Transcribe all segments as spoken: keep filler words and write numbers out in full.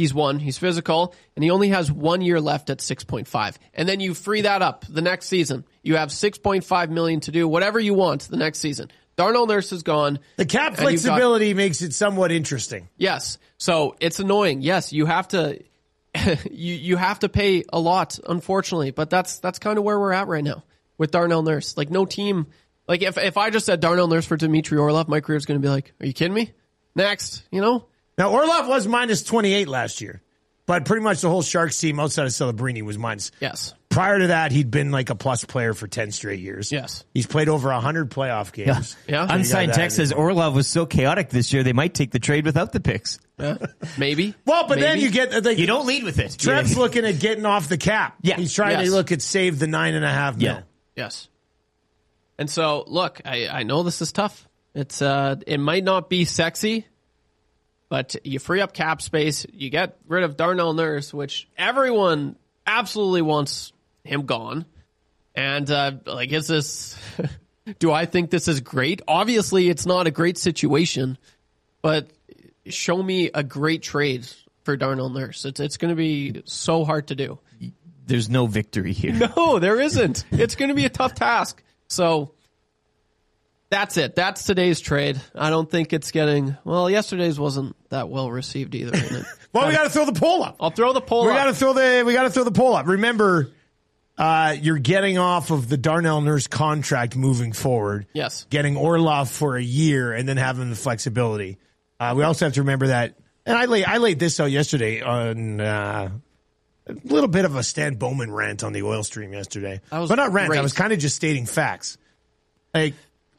He's one. He's physical, and he only has one year left at six point five. And then you free that up the next season. You have six point five million dollars to do whatever you want the next season. Darnell Nurse is gone. The cap flexibility got, makes it somewhat interesting. Yes. So it's annoying. Yes, you have to you you have to pay a lot, unfortunately, but that's that's kind of where we're at right now with Darnell Nurse. Like no team, like if if I just said Darnell Nurse for Dmitry Orlov, my career is going to be like, are you kidding me? Next, you know? Now Orlov was minus twenty-eight last year, but pretty much the whole Sharks team outside of Celebrini was minus. Yes. Prior to that, he'd been like a plus player for ten straight years. Yes. He's played over one hundred playoff games. Yeah. yeah. Unsigned text says Orlov was so chaotic this year, they might take the trade without the picks. Yeah. Maybe. Well, but Maybe. then you get... Like, you don't lead with it. Trent's looking at getting off the cap. Yeah. He's trying yes. to look at save the nine and a half mil. Yeah. Yes. And so, look, I, I know this is tough. It's uh, It might not be sexy, but you free up cap space. You get rid of Darnell Nurse, which everyone absolutely wants him gone. And, uh, like, is this... do I think this is great? Obviously, it's not a great situation, but show me a great trade for Darnell Nurse. It's, it's going to be so hard to do. There's no victory here. No, there isn't. It's going to be a tough task. So that's it. That's today's trade. I don't think it's getting... Well, yesterday's wasn't that well received either. Isn't it? Well, we got to throw the poll up. I'll throw the poll we up. Gotta throw the, we got to throw the poll up. Remember, uh, you're getting off of the Darnell Nurse contract moving forward. Yes. Getting Orlov for a year and then having the flexibility. Uh, we also have to remember that... And I laid, I laid this out yesterday on... Uh, a little bit of a Stan Bowman rant on the oil stream yesterday. But not rant, great. I was kind of just stating facts. Like,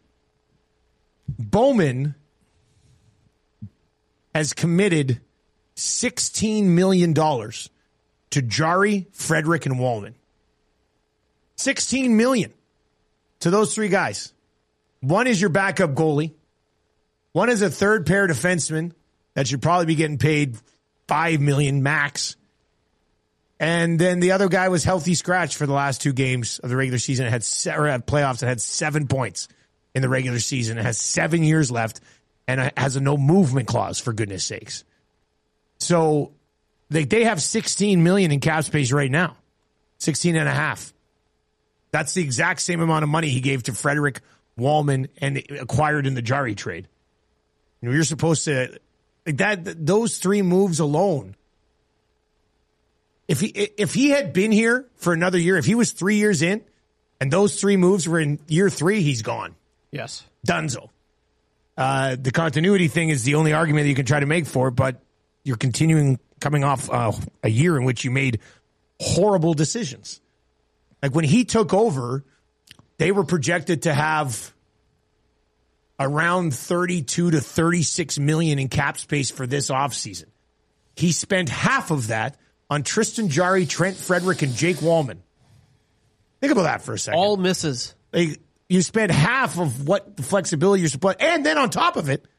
Bowman has committed sixteen million dollars to Jari, Frederick, and Wallman. sixteen million dollars to those three guys. One is your backup goalie. One is a third pair defenseman that should probably be getting paid five million dollars max. And then the other guy was healthy scratch for the last two games of the regular season. It had se- or had playoffs. It had seven points in the regular season. It has seven years left and it has a no movement clause, for goodness sakes. So they they have sixteen million dollars in cap space right now, sixteen and a half. That's the exact same amount of money he gave to Frederick, Wallman, and acquired in the Jari trade. You know, you're supposed to like that. Those three moves alone. If he if he had been here for another year, if he was three years in, and those three moves were in year three, he's gone. Yes. Dunzo. Uh, the continuity thing is the only argument that you can try to make for it, but you're continuing coming off uh, a year in which you made horrible decisions. Like when he took over, they were projected to have around thirty-two to thirty-six million in cap space for this offseason. He spent half of that on Tristan Jari, Trent Frederick, and Jake Wallman. Think about that for a second. All misses. Like, you spend half of what the flexibility you're supposed, and then on top of it,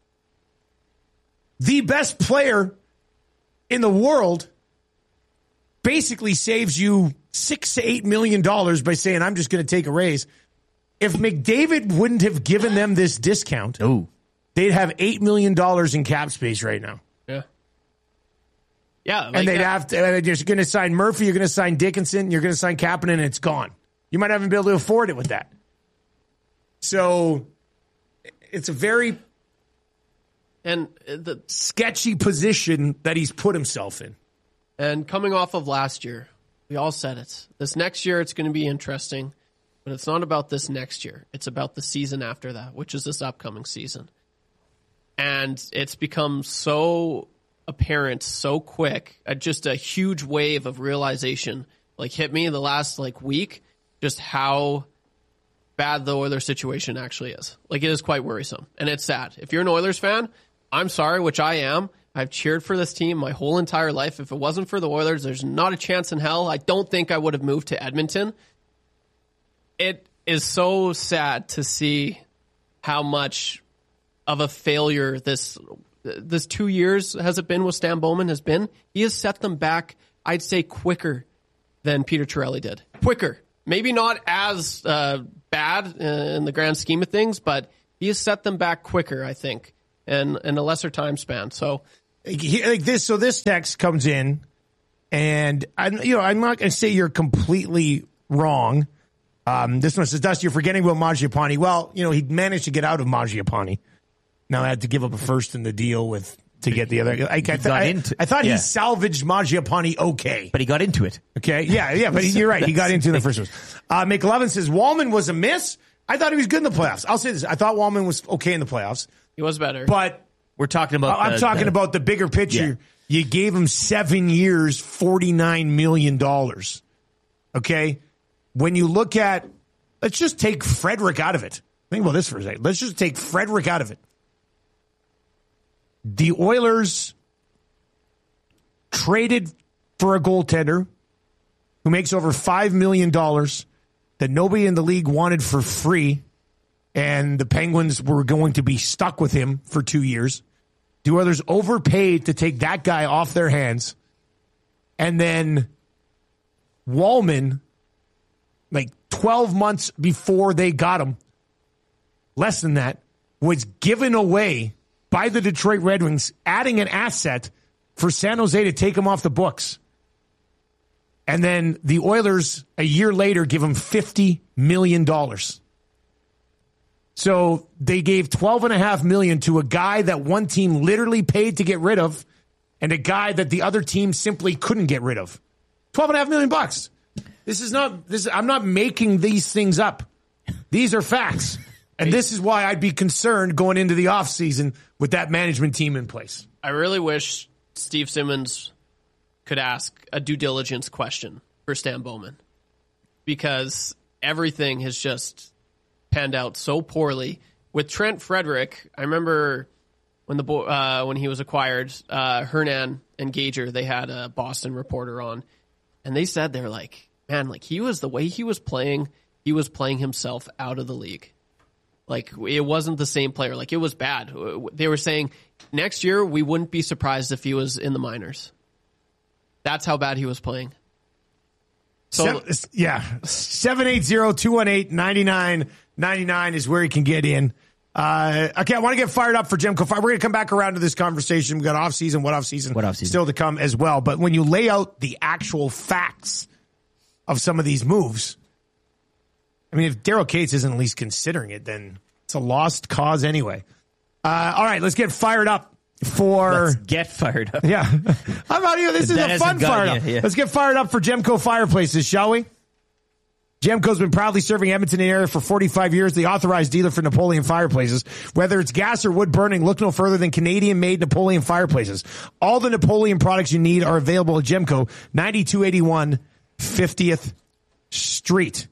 the best player in the world basically saves you six to eight million dollars by saying, I'm just going to take a raise. If McDavid wouldn't have given them this discount, Ooh. they'd have eight million dollars in cap space right now. Yeah. Yeah. Like and they'd that. have to, uh, you're going to sign Murphy, you're going to sign Dickinson, you're going to sign Kapanen, and it's gone. You might not even be able to afford it with that. So it's a very and the sketchy position that he's put himself in. And coming off of last year, we all said it. This next year, it's going to be interesting, but it's not about this next year. It's about the season after that, which is this upcoming season. And it's become so apparent so quick, uh, just a huge wave of realization, like hit me in the last like week, just how bad the Oilers situation actually is. Like it is quite worrisome and it's sad. If you're an Oilers fan, I'm sorry, which I am. I've cheered for this team my whole entire life. If it wasn't for the Oilers, there's not a chance in hell. I don't think I would have moved to Edmonton. It is so sad to see how much of a failure this this two years has it been with Stan Bowman has been. He has set them back, I'd say, quicker than Peter Chiarelli did. Quicker. Maybe not as uh, bad in the grand scheme of things, but he has set them back quicker, I think, and in a lesser time span. So like, he, like this. So this text comes in, and I, you know, I'm not going to say you're completely wrong. Um, this one says, Dusty, you're forgetting about Mangiapane. Well, you know, he managed to get out of Mangiapane. Now I had to give up a first in the deal with to get the other. I, I, th- I, into, I thought yeah. he salvaged Mangiapane okay. But he got into it. Okay, yeah, yeah, but you're right. He got into the first one. Uh, McLovin says, Wallman was a miss. I thought he was good in the playoffs. I'll say this. I thought Wallman was okay in the playoffs. He was better. But we're talking about. I'm the, talking the, about the bigger picture. Yeah. You gave him seven years, forty-nine million dollars. Okay? When you look at, let's just take Frederic out of it. Think about this for a second. Let's just take Frederic out of it. The Oilers traded for a goaltender who makes over five million dollars that nobody in the league wanted for free, and the Penguins were going to be stuck with him for two years. The Oilers overpaid to take that guy off their hands. And then Wallman, like twelve months before they got him, less than that, was given away by the Detroit Red Wings, adding an asset for San Jose to take him off the books. And then the Oilers, a year later, give him fifty million dollars. So they gave twelve point five million dollars to a guy that one team literally paid to get rid of, and a guy that the other team simply couldn't get rid of. twelve point five million bucks. This is not, this, I'm not making these things up. These are facts. And this is why I'd be concerned going into the offseason with that management team in place. I really wish Steve Simmons could ask a due diligence question for Stan Bowman, because everything has just panned out so poorly. With Trent Frederic, I remember when the bo- uh, when he was acquired, uh, Hernan and Gager, they had a Boston reporter on, and they said, they're like, man, like he was, the way he was playing, he was playing himself out of the league. Like, it wasn't the same player. Like, it was bad. They were saying next year we wouldn't be surprised if he was in the minors. That's how bad he was playing. So Seven, yeah, seven eight zero, two one eight, nine nine nine nine is where you can get in. Uh, okay, I want to get fired up for Jemco. We're going to come back around to this conversation. We've got off-season, what off-season, what off-season still to come as well. But when you lay out the actual facts of some of these moves, I mean, if Daryl Cates isn't at least considering it, then it's a lost cause anyway. Uh, all right, let's get fired up for... Let's get fired up. Yeah. How about you? This is That a fun fired up. Yeah. Let's get fired up for Jemco Fireplaces, shall we? Jemco's been proudly serving Edmonton area for forty-five years, the authorized dealer for Napoleon Fireplaces. Whether it's gas or wood burning, look no further than Canadian-made Napoleon Fireplaces. All the Napoleon products you need are available at Jemco, ninety-two eighty-one fiftieth Street.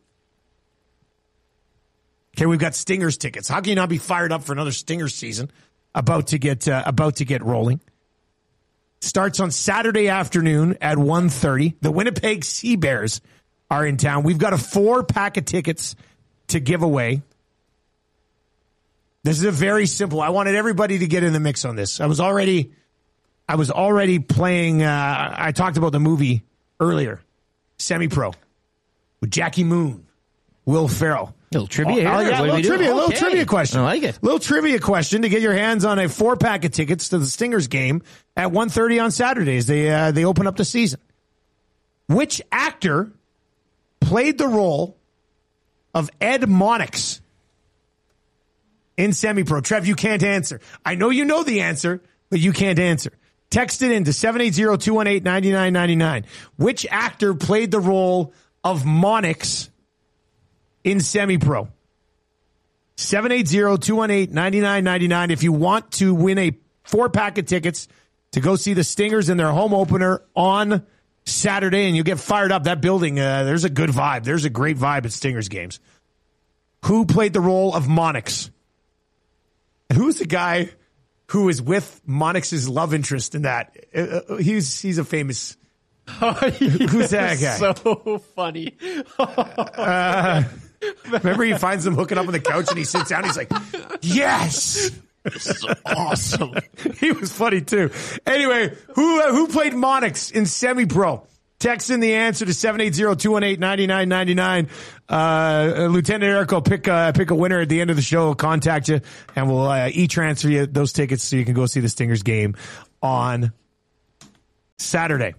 Okay, we've got Stingers tickets. How can you not be fired up for another Stingers season about to get uh, about to get rolling? Starts on Saturday afternoon at one thirty. The Winnipeg Sea Bears are in town. We've got a four pack of tickets to give away. This is a very simple. I wanted everybody to get in the mix on this. I was already, I was already playing. Uh, I talked about the movie earlier, Semi-Pro, with Jackie Moon, Will Ferrell. Little trivia. Oh, here. yeah, a little trivia, a little okay. trivia question. I like it. Little trivia question to get your hands on a four pack of tickets to the Stingers game at one thirty on Saturdays. They uh, they open up the season. Which actor played the role of Ed Monix in Semi-Pro? Trev, you can't answer. I know you know the answer, but you can't answer. Text it in to seven eight zero, two one eight, nine nine nine nine. Which actor played the role of Monix in Semi-Pro? seven eight zero, two one eight, nine nine nine nine. If you want to win a four-pack of tickets to go see the Stingers in their home opener on Saturday, and you get fired up. That building, uh, there's a good vibe. There's a great vibe at Stingers games. Who played the role of Monix? And who's the guy who is with Monix's love interest in that? Uh, he's he's a famous... Oh, who's that guy? So funny. uh, remember he finds them hooking up on the couch and he sits down and he's like, yes! This is awesome. He was funny too. Anyway, who uh, who played Monix in Semi-Pro? Text in the answer to seven eight zero, two one eight, nine nine nine nine. Uh, Lieutenant Eric will pick, uh, pick a winner at the end of the show. We'll contact you, and we'll uh, e-transfer you those tickets so you can go see the Stingers game on Saturday.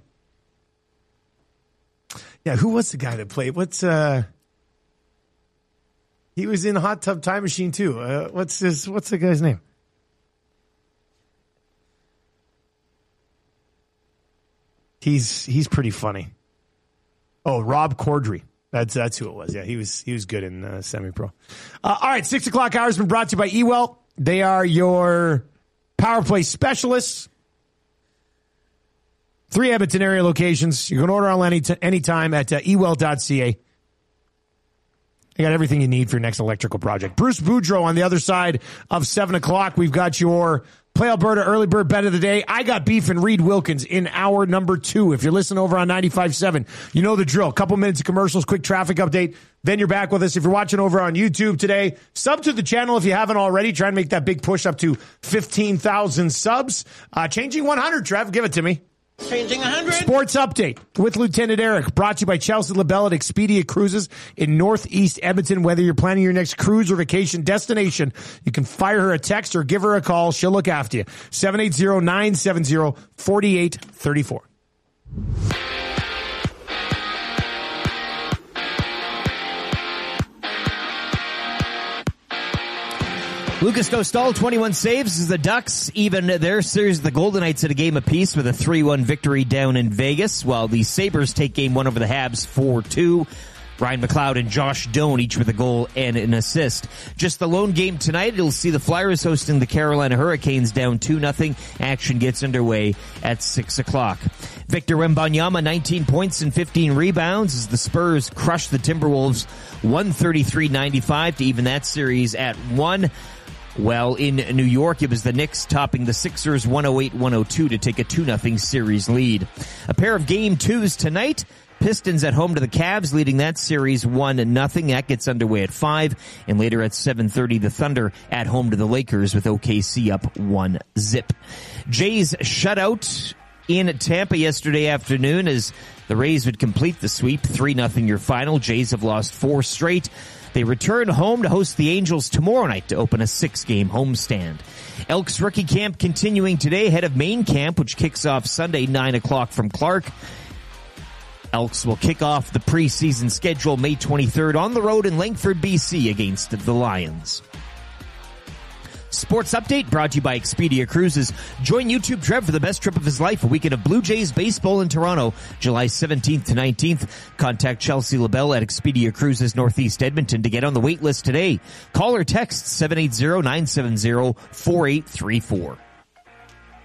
Yeah, who was the guy that played? What's uh? He was in Hot Tub Time Machine too. Uh, what's his? What's the guy's name? He's he's pretty funny. Oh, Rob Corddry. That's that's who it was. Yeah, he was he was good in uh, semi-pro. Uh, all right, six o'clock hour has been brought to you by eWell. They are your power play specialists. Three Edmonton area locations. You can order online any t- anytime at uh, e well dot c a. You got everything you need for your next electrical project. Bruce Boudreau on the other side of seven o'clock. We've got your Play Alberta Early Bird Bet of the Day. I got beef and Reed Wilkins in hour number two. If you're listening over on ninety-five point seven, you know the drill. Couple minutes of commercials, quick traffic update. Then you're back with us. If you're watching over on YouTube today, sub to the channel if you haven't already. Try and make that big push up to fifteen thousand subs. Uh, changing one hundred, Trev. Give it to me. Changing one hundred. Sports Update with Lieutenant Eric, brought to you by Chelsea LaBelle at Expedia Cruises in Northeast Edmonton. Whether you're planning your next cruise or vacation destination, you can fire her a text or give her a call. She'll look after you. seven eight zero, nine seven zero, four eight three four. Lucas Dostal, twenty-one saves as the Ducks even their series. The Golden Knights at a game apiece with a three one victory down in Vegas, while the Sabres take game one over the Habs four two. Ryan McLeod and Josh Doan each with a goal and an assist. Just the lone game tonight, it'll see the Flyers hosting the Carolina Hurricanes down two nothing. Action gets underway at six o'clock. Victor Wembanyama, nineteen points and fifteen rebounds as the Spurs crush the Timberwolves one thirty-three ninety-five to even that series at one. Well, in New York, it was the Knicks topping the Sixers one oh eight one oh two to take a two nothing series lead. A pair of game twos tonight. Pistons at home to the Cavs, leading that series one nothing. That gets underway at five. And later at seven thirty, the Thunder at home to the Lakers with O K C up one zip. Jays shutout in Tampa yesterday afternoon as the Rays would complete the sweep. three nothing your final. Jays have lost four straight. They return home to host the Angels tomorrow night to open a six-game homestand. Elks rookie camp continuing today ahead of main camp, which kicks off Sunday, nine o'clock from Clark. Elks will kick off the preseason schedule May twenty-third on the road in Langford, B C against the Lions. Sports Update brought to you by Expedia Cruises. Join YouTube Trev for the best trip of his life, a weekend of Blue Jays baseball in Toronto, July seventeenth to nineteenth. Contact Chelsea LaBelle at Expedia Cruises Northeast Edmonton to get on the wait list today. Call or text seven eight zero, nine seven zero, four eight three four.